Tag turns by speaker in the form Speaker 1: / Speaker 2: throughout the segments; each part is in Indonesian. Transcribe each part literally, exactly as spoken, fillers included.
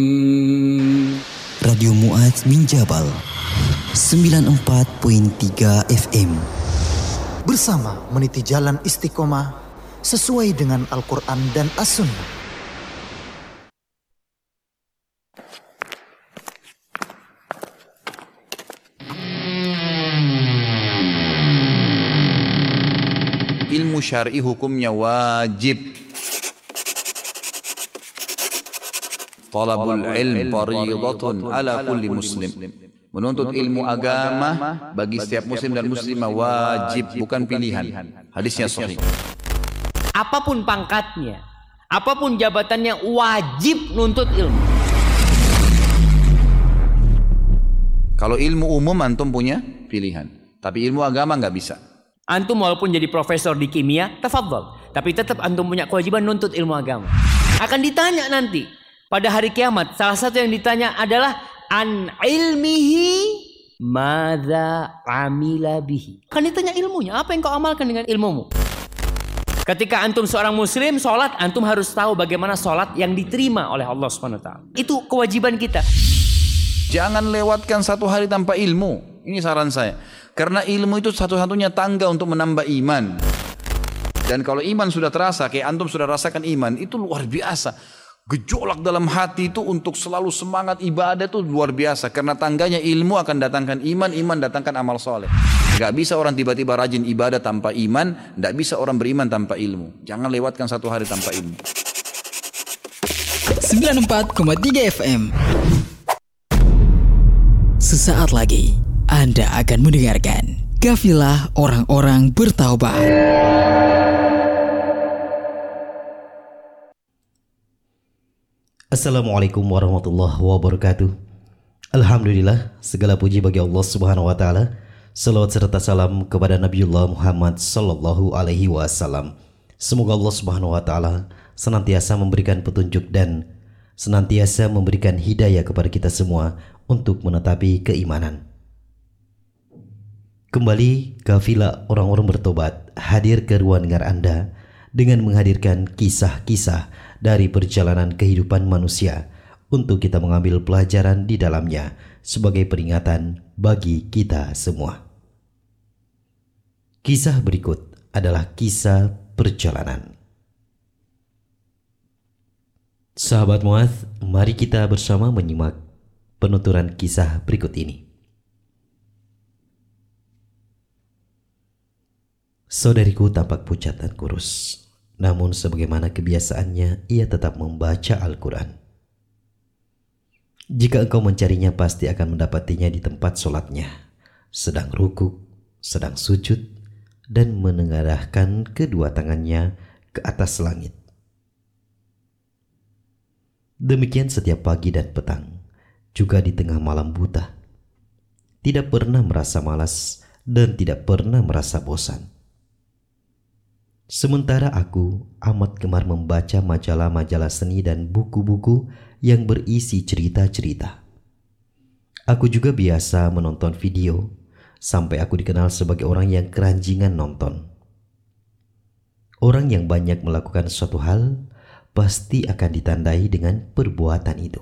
Speaker 1: Radio Mu'adz bin Jabal sembilan puluh empat koma tiga F M.
Speaker 2: Bersama meniti jalan istiqomah sesuai dengan Al-Quran dan As-Sunnah.
Speaker 3: Ilmu syar'i hukumnya wajib. Talabul ilm fardhatun ala kulli muslim. Menuntut ilmu agama bagi setiap muslim dan muslimah wajib, bukan pilihan. Hadisnya sahih.
Speaker 4: Apapun pangkatnya, apapun jabatannya, wajib nuntut ilmu.
Speaker 3: Kalau ilmu umum antum punya pilihan, tapi ilmu agama nggak bisa.
Speaker 4: Antum walaupun jadi profesor di kimia, tafadhol, tapi tetap antum punya kewajiban nuntut ilmu agama. Akan ditanya nanti pada hari kiamat, salah satu yang ditanya adalah an ilmihi madza amila bihi. Akan ditanya ilmunya, apa yang kau amalkan dengan ilmumu? Ketika antum seorang muslim, sholat, antum harus tahu bagaimana sholat yang diterima oleh Allah subhanahu wa taala. Itu kewajiban kita.
Speaker 3: Jangan lewatkan satu hari tanpa ilmu. Ini saran saya. Karena ilmu itu satu-satunya tangga untuk menambah iman. Dan kalau iman sudah terasa, kayak antum sudah rasakan iman, itu luar biasa. Gejolak dalam hati itu untuk selalu semangat ibadah itu luar biasa. Karena tangganya ilmu akan datangkan iman, iman datangkan amal soleh. Gak bisa orang tiba-tiba rajin ibadah tanpa iman, gak bisa orang beriman tanpa ilmu. Jangan lewatkan satu hari tanpa ilmu.
Speaker 1: sembilan puluh empat koma tiga F M. Sesaat lagi Anda akan mendengarkan Kafilah Orang-orang Bertaubat.
Speaker 5: Assalamualaikum warahmatullahi wabarakatuh. Alhamdulillah, segala puji bagi Allah Subhanahu wa taala. Salawat serta salam kepada Nabiullah Muhammad sallallahu alaihi wasallam. Semoga Allah Subhanahu wa taala senantiasa memberikan petunjuk dan senantiasa memberikan hidayah kepada kita semua untuk menetapi keimanan. Kembali Kafilah Orang-orang Bertobat hadir ke ruang dengar Anda dengan menghadirkan kisah-kisah dari perjalanan kehidupan manusia untuk kita mengambil pelajaran di dalamnya sebagai peringatan bagi kita semua. Kisah berikut adalah kisah perjalanan. Sahabat Mu'adz, mari kita bersama menyimak penuturan kisah berikut ini. Saudariku tampak pucat dan kurus, namun sebagaimana kebiasaannya ia tetap membaca Al-Quran. Jika engkau mencarinya pasti akan mendapatinya di tempat sholatnya, sedang rukuk, sedang sujud, dan menengadahkan kedua tangannya ke atas langit. Demikian setiap pagi dan petang, juga di tengah malam buta. Tidak pernah merasa malas dan tidak pernah merasa bosan. Sementara aku amat gemar membaca majalah-majalah seni dan buku-buku yang berisi cerita-cerita. Aku juga biasa menonton video, sampai aku dikenal sebagai orang yang keranjingan nonton. Orang yang banyak melakukan suatu hal, pasti akan ditandai dengan perbuatan itu.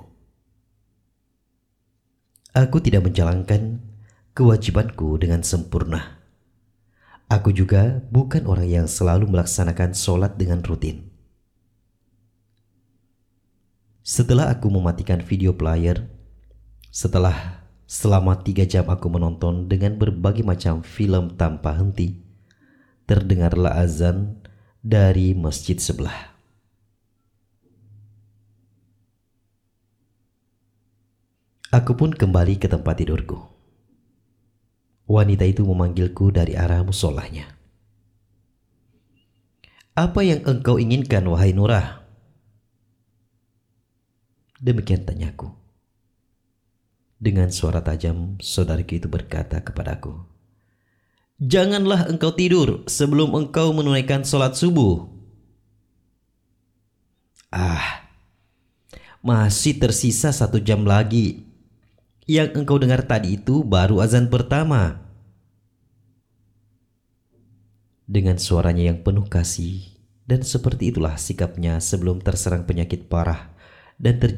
Speaker 5: Aku tidak menjalankan kewajibanku dengan sempurna. Aku juga bukan orang yang selalu melaksanakan sholat dengan rutin. Setelah aku mematikan video player, setelah selama tiga jam aku menonton dengan berbagai macam film tanpa henti, terdengarlah azan dari masjid sebelah. Aku pun kembali ke tempat tidurku. Wanita itu memanggilku dari arah musolahnya. "Apa yang engkau inginkan, wahai Nurah?" Demikian tanyaku. Dengan suara tajam, saudariku itu berkata kepadaku, "Janganlah engkau tidur sebelum engkau menunaikan sholat subuh." "Ah, masih tersisa satu jam lagi. Yang engkau dengar tadi itu baru azan pertama." Dengan suaranya yang penuh kasih, dan seperti itulah sikapnya sebelum terserang penyakit parah dan terjadi